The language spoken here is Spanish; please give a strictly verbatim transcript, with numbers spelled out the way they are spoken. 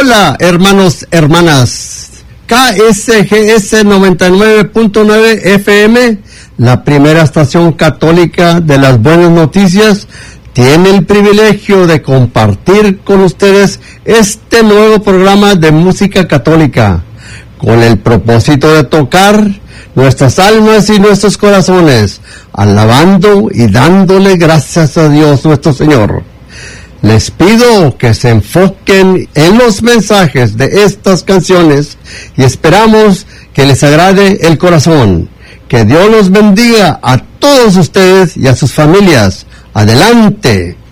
Hola, hermanos, hermanas. K S G S noventa y nueve punto nueve F M, la primera estación católica de las buenas noticias, tiene el privilegio de compartir con ustedes este nuevo programa de música católica, con el propósito de tocar nuestras almas y nuestros corazones, alabando y dándole gracias a Dios nuestro Señor. Les pido que se enfoquen en los mensajes de estas canciones y esperamos que les agrade el corazón. Que Dios los bendiga a todos ustedes y a sus familias. Adelante.